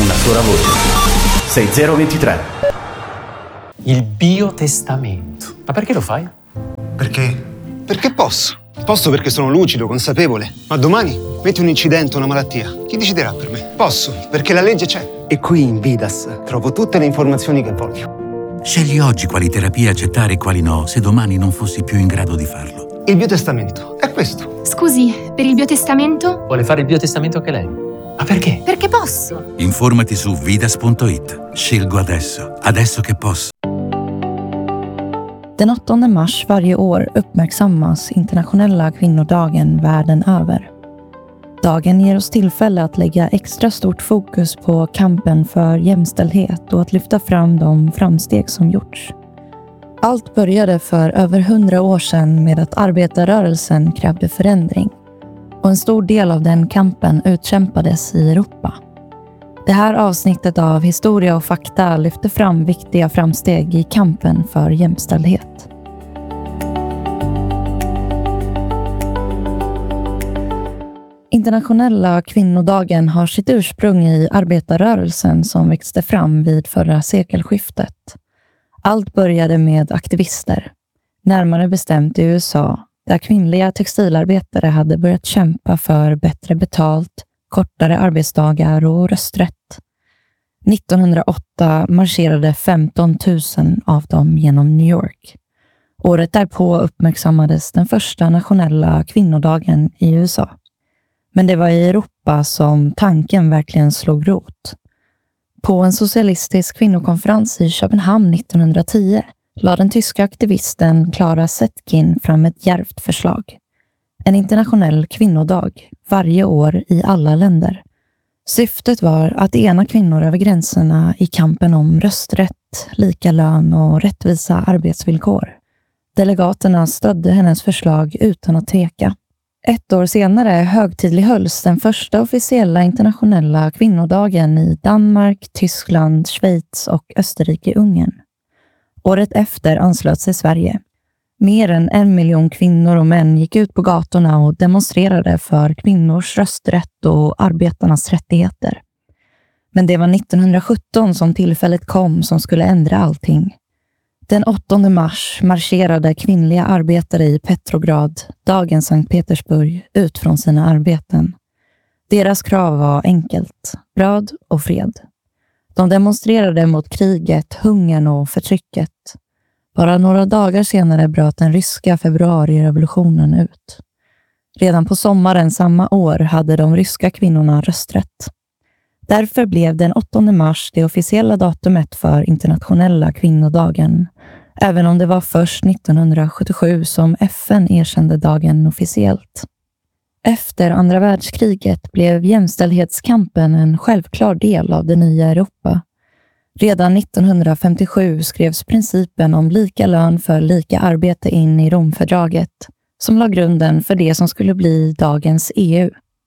una sola voce. 6023. Il biotestamento. Ma perché lo fai? Perché? Perché posso. Posso perché sono lucido, consapevole. Ma domani metti un incidente, una malattia. Chi deciderà per me? Posso, perché la legge c'è. E qui in Vidas trovo tutte le informazioni che voglio. Scegli oggi quali terapie accettare e quali no, se domani non fossi più in grado di farlo. Il biotestamento è questo. Scusi, per il biotestamento? Vuole fare il biotestamento anche lei? Ma perché? Perché posso. Informati su vidas.it. Scelgo adesso che posso. Den 8 mars varje år uppmärksammas internationella kvinnodagen världen över. Dagen ger oss tillfälle att lägga extra stort fokus på kampen för jämställdhet och att lyfta fram de framsteg som gjorts. Allt började för över 100 år sedan med att arbetarrörelsen krävde förändring. Och en stor del av den kampen utkämpades i Europa. Det här avsnittet av Historia och fakta lyfter fram viktiga framsteg i kampen för jämställdhet. Internationella kvinnodagen har sitt ursprung i arbetarrörelsen som växte fram vid förra sekelskiftet. Allt började med aktivister, närmare bestämt i USA, där kvinnliga textilarbetare hade börjat kämpa för bättre betalt, kortare arbetsdagar och rösträtt. 1908 marscherade 15 000 av dem genom New York. Året därpå uppmärksammades den första nationella kvinnodagen i USA. Men det var i Europa som tanken verkligen slog rot. På en socialistisk kvinnokonferens i Köpenhamn 1910 lade den tyska aktivisten Clara Zetkin fram ett djärvt förslag. En internationell kvinnodag varje år i alla länder. Syftet var att ena kvinnor över gränserna i kampen om rösträtt, lika lön och rättvisa arbetsvillkor. Delegaterna stödde hennes förslag utan att tveka. Ett år senare högtidlighölls den första officiella internationella kvinnodagen i Danmark, Tyskland, Schweiz och Österrike-Ungern. Året efter anslöt sig Sverige. Mer än 1 miljon kvinnor och män gick ut på gatorna och demonstrerade för kvinnors rösträtt och arbetarnas rättigheter. Men det var 1917 som tillfället kom som skulle ändra allting. Den 8 mars marscherade kvinnliga arbetare i Petrograd, dagens Sankt Petersburg, ut från sina arbeten. Deras krav var enkelt: bröd och fred. De demonstrerade mot kriget, hungern och förtrycket. Bara några dagar senare bröt den ryska februarirevolutionen ut. Redan på sommaren samma år hade de ryska kvinnorna rösträtt. Därför blev den 8 mars det officiella datumet för internationella kvinnodagen, även om det var först 1977 som FN erkände dagen officiellt. Efter andra världskriget blev jämställdhetskampen en självklar del av det nya Europa. Redan 1957 skrevs principen om lika lön för lika arbete in i Romfördraget, som la grunden för det som skulle bli dagens EU.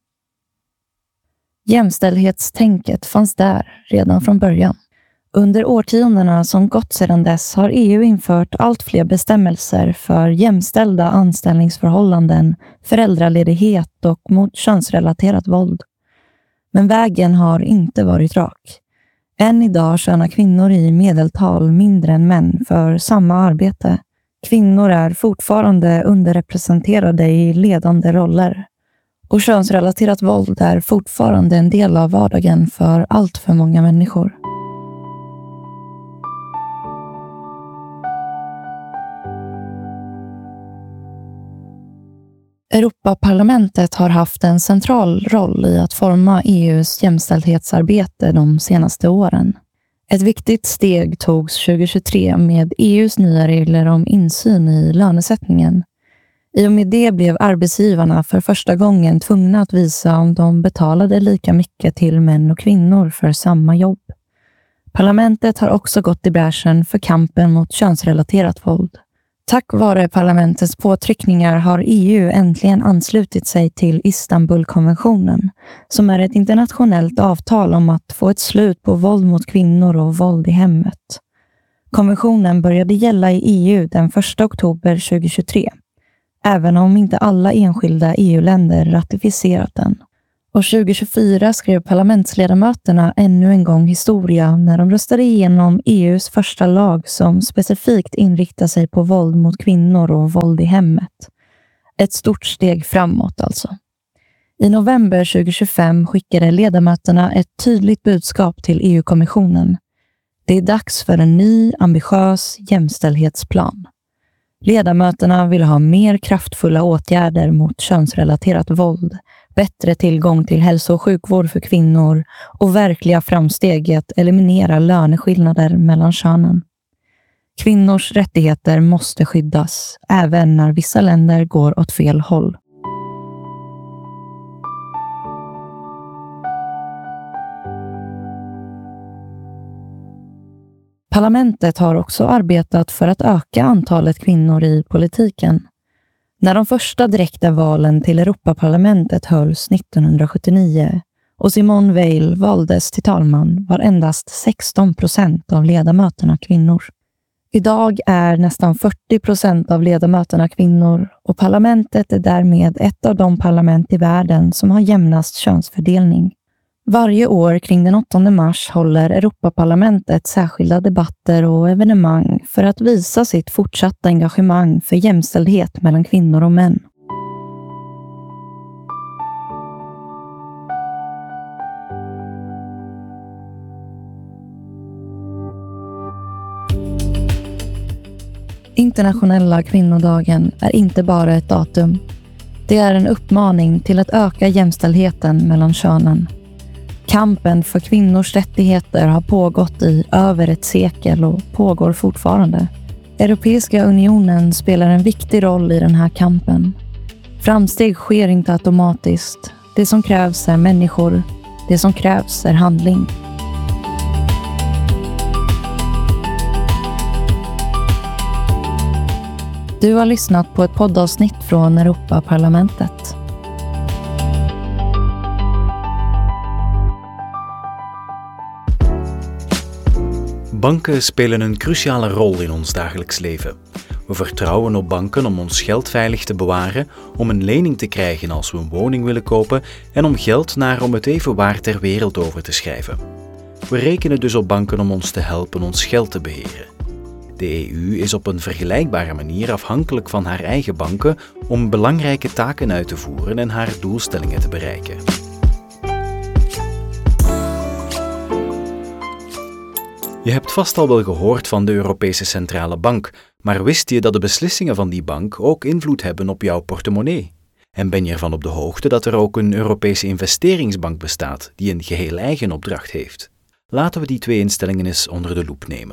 Jämställdhetstänket fanns där redan från början. Under årtiondena som gått sedan dess har EU infört allt fler bestämmelser för jämställda anställningsförhållanden, föräldraledighet och mot könsrelaterat våld. Men vägen har inte varit rak. Än idag tjänar kvinnor i medeltal mindre än män för samma arbete. Kvinnor är fortfarande underrepresenterade i ledande roller. Och könsrelaterat våld är fortfarande en del av vardagen för allt för många människor. Europaparlamentet har haft en central roll i att forma EU:s jämställdhetsarbete de senaste åren. Ett viktigt steg togs 2023 med EU:s nya regler om insyn i lönesättningen. I och med det blev arbetsgivarna för första gången tvungna att visa om de betalade lika mycket till män och kvinnor för samma jobb. Parlamentet har också gått i bräschen för kampen mot könsrelaterat våld. Tack vare parlamentets påtryckningar har EU äntligen anslutit sig till Istanbulkonventionen, som är ett internationellt avtal om att få ett slut på våld mot kvinnor och våld i hemmet. Konventionen började gälla i EU den 1 oktober 2023, även om inte alla enskilda EU-länder ratificerat den. Och 2024 skrev parlamentsledamöterna ännu en gång historia när de röstade igenom EU:s första lag som specifikt inriktar sig på våld mot kvinnor och våld i hemmet. Ett stort steg framåt alltså. I november 2025 skickade ledamöterna ett tydligt budskap till EU-kommissionen. Det är dags för en ny, ambitiös jämställdhetsplan. Ledamöterna vill ha mer kraftfulla åtgärder mot könsrelaterat våld, bättre tillgång till hälso- och sjukvård för kvinnor och verkliga framsteg i att eliminera löneskillnader mellan könen. Kvinnors rättigheter måste skyddas, även när vissa länder går åt fel håll. Parlamentet har också arbetat för att öka antalet kvinnor i politiken. När de första direkta valen till Europaparlamentet hölls 1979 och Simone Veil valdes till talman var endast 16% av ledamöterna kvinnor. Idag är nästan 40% av ledamöterna kvinnor och parlamentet är därmed ett av de parlament i världen som har jämnast könsfördelning. Varje år kring den 8 mars håller Europaparlamentet särskilda debatter och evenemang för att visa sitt fortsatta engagemang för jämställdhet mellan kvinnor och män. Internationella kvinnodagen är inte bara ett datum. Det är en uppmaning till att öka jämställdheten mellan könen. Kampen för kvinnors rättigheter har pågått i över ett sekel och pågår fortfarande. Europeiska unionen spelar en viktig roll i den här kampen. Framsteg sker inte automatiskt. Det som krävs är människor. Det som krävs är handling. Du har lyssnat på ett poddavsnitt från Europaparlamentet. Banken spelen een cruciale rol in ons dagelijks leven. We vertrouwen op banken om ons geld veilig te bewaren, om een lening te krijgen als we een woning willen kopen en om geld naar om het even waar ter wereld over te schrijven. We rekenen dus op banken om ons te helpen ons geld te beheren. De EU is op een vergelijkbare manier afhankelijk van haar eigen banken om belangrijke taken uit te voeren en haar doelstellingen te bereiken. Je hebt vast al wel gehoord van de Europese Centrale Bank, maar wist je dat de beslissingen van die bank ook invloed hebben op jouw portemonnee? En ben je ervan op de hoogte dat er ook een Europese investeringsbank bestaat die een geheel eigen opdracht heeft? Laten we die twee instellingen eens onder de loep nemen.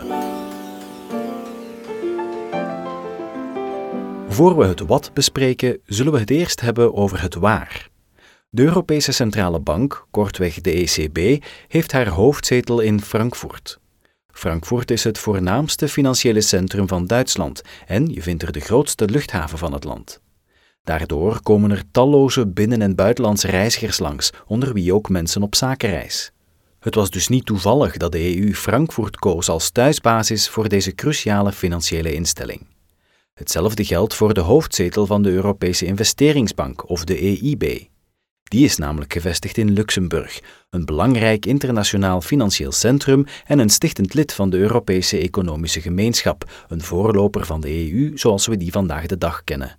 Voor we het wat bespreken, zullen we het eerst hebben over het waar. De Europese Centrale Bank, kortweg de ECB, heeft haar hoofdzetel in Frankfurt. Frankfurt is het voornaamste financiële centrum van Duitsland en je vindt er de grootste luchthaven van het land. Daardoor komen er talloze binnen- en buitenlandse reizigers langs, onder wie ook mensen op zakenreis. Het was dus niet toevallig dat de EU Frankfurt koos als thuisbasis voor deze cruciale financiële instelling. Hetzelfde geldt voor de hoofdzetel van de Europese Investeringsbank, of de EIB. Die is namelijk gevestigd in Luxemburg, een belangrijk internationaal financieel centrum en een stichtend lid van de Europese Economische Gemeenschap, een voorloper van de EU zoals we die vandaag de dag kennen.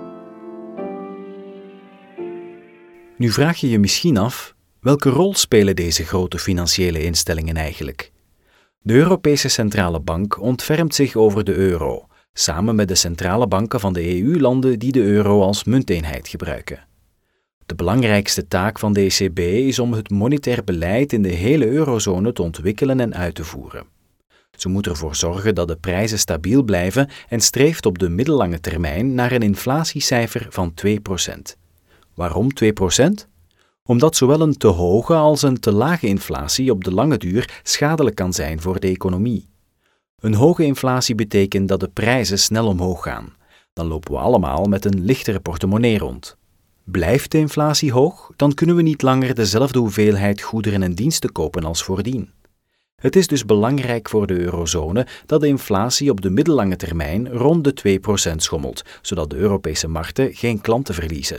Nu vraag je je misschien af, welke rol spelen deze grote financiële instellingen eigenlijk? De Europese Centrale Bank ontfermt zich over de euro, samen met de centrale banken van de EU-landen die de euro als munteenheid gebruiken. De belangrijkste taak van de ECB is om het monetair beleid in de hele eurozone te ontwikkelen en uit te voeren. Ze moet ervoor zorgen dat de prijzen stabiel blijven en streeft op de middellange termijn naar een inflatiecijfer van 2%. Waarom 2%? Omdat zowel een te hoge als een te lage inflatie op de lange duur schadelijk kan zijn voor de economie. Een hoge inflatie betekent dat de prijzen snel omhoog gaan. Dan lopen we allemaal met een lichtere portemonnee rond. Blijft de inflatie hoog, dan kunnen we niet langer dezelfde hoeveelheid goederen en diensten kopen als voordien. Het is dus belangrijk voor de eurozone dat de inflatie op de middellange termijn rond de 2% schommelt, zodat de Europese markten geen klanten verliezen.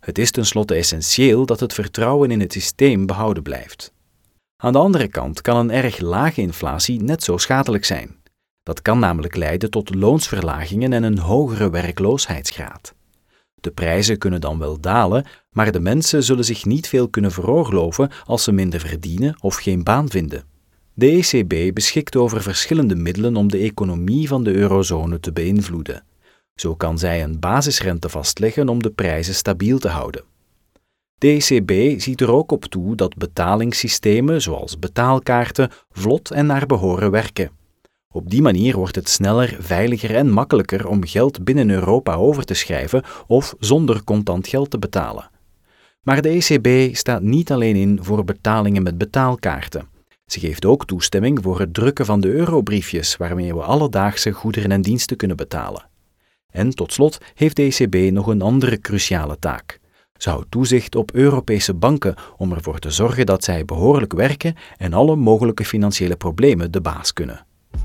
Het is tenslotte essentieel dat het vertrouwen in het systeem behouden blijft. Aan de andere kant kan een erg lage inflatie net zo schadelijk zijn. Dat kan namelijk leiden tot loonsverlagingen en een hogere werkloosheidsgraad. De prijzen kunnen dan wel dalen, maar de mensen zullen zich niet veel kunnen veroorloven als ze minder verdienen of geen baan vinden. De ECB beschikt over verschillende middelen om de economie van de eurozone te beïnvloeden. Zo kan zij een basisrente vastleggen om de prijzen stabiel te houden. De ECB ziet er ook op toe dat betalingssystemen, zoals betaalkaarten, vlot en naar behoren werken. Op die manier wordt het sneller, veiliger en makkelijker om geld binnen Europa over te schrijven of zonder contant geld te betalen. Maar de ECB staat niet alleen in voor betalingen met betaalkaarten. Ze geeft ook toestemming voor het drukken van de eurobriefjes waarmee we alledaagse goederen en diensten kunnen betalen. En tot slot heeft de ECB nog een andere cruciale taak. Ze houdt toezicht op Europese banken om ervoor te zorgen dat zij behoorlijk werken en alle mogelijke financiële problemen de baas kunnen.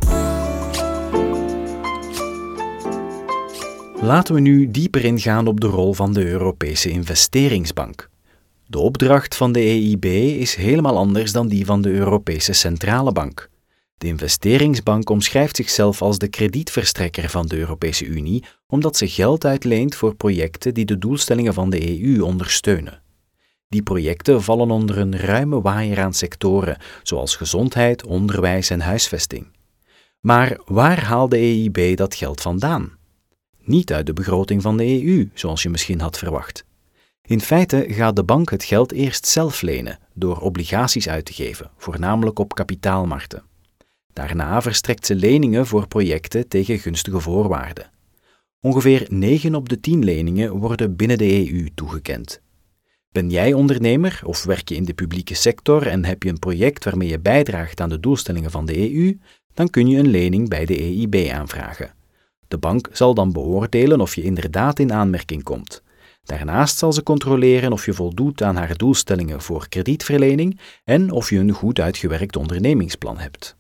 Laten we nu dieper ingaan op de rol van de Europese Investeringsbank. De opdracht van de EIB is helemaal anders dan die van de Europese Centrale Bank. De investeringsbank omschrijft zichzelf als de kredietverstrekker van de Europese Unie, omdat ze geld uitleent voor projecten die de doelstellingen van de EU ondersteunen. Die projecten vallen onder een ruime waaier aan sectoren, zoals gezondheid, onderwijs en huisvesting. Maar waar haalt de EIB dat geld vandaan? Niet uit de begroting van de EU, zoals je misschien had verwacht. In feite gaat de bank het geld eerst zelf lenen, door obligaties uit te geven, voornamelijk op kapitaalmarkten. Daarna verstrekt ze leningen voor projecten tegen gunstige voorwaarden. Ongeveer 9 op de 10 leningen worden binnen de EU toegekend. Ben jij ondernemer of werk je in de publieke sector en heb je een project waarmee je bijdraagt aan de doelstellingen van de EU, dan kun je een lening bij de EIB aanvragen. De bank zal dan beoordelen of je inderdaad in aanmerking komt. Daarnaast zal ze controleren of je voldoet aan haar doelstellingen voor kredietverlening en of je een goed uitgewerkt ondernemingsplan hebt.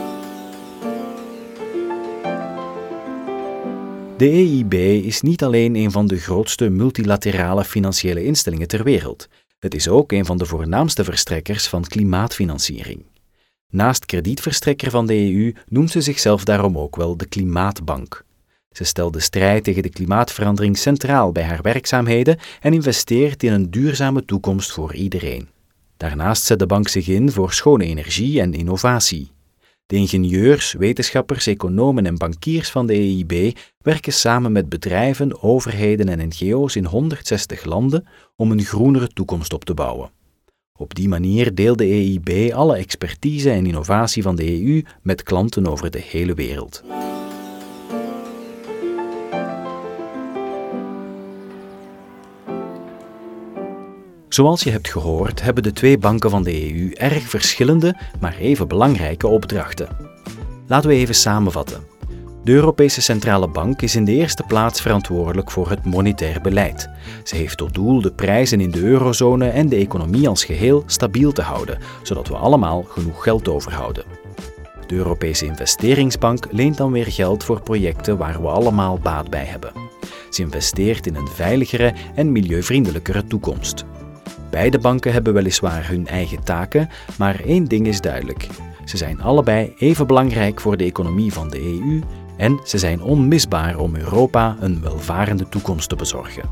De EIB is niet alleen een van de grootste multilaterale financiële instellingen ter wereld. Het is ook een van de voornaamste verstrekkers van klimaatfinanciering. Naast kredietverstrekker van de EU noemt ze zichzelf daarom ook wel de Klimaatbank. Ze stelt de strijd tegen de klimaatverandering centraal bij haar werkzaamheden en investeert in een duurzame toekomst voor iedereen. Daarnaast zet de bank zich in voor schone energie en innovatie. De ingenieurs, wetenschappers, economen en bankiers van de EIB werken samen met bedrijven, overheden en NGO's in 160 landen om een groenere toekomst op te bouwen. Op die manier deelt de EIB alle expertise en innovatie van de EU met klanten over de hele wereld. Zoals je hebt gehoord, hebben de twee banken van de EU erg verschillende, maar even belangrijke opdrachten. Laten we even samenvatten. De Europese Centrale Bank is in de eerste plaats verantwoordelijk voor het monetair beleid. Ze heeft tot doel de prijzen in de eurozone en de economie als geheel stabiel te houden, zodat we allemaal genoeg geld overhouden. De Europese Investeringsbank leent dan weer geld voor projecten waar we allemaal baat bij hebben. Ze investeert in een veiligere en milieuvriendelijkere toekomst. Beide banken hebben weliswaar hun eigen taken, maar één ding is duidelijk. Ze zijn allebei even belangrijk voor de economie van de EU en ze zijn onmisbaar om Europa een welvarende toekomst te bezorgen.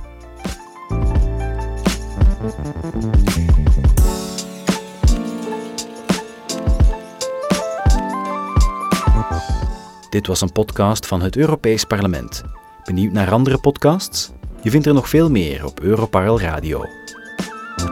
Dit was een podcast van het Europees Parlement. Benieuwd naar andere podcasts? Je vindt er nog veel meer op Europarl Radio.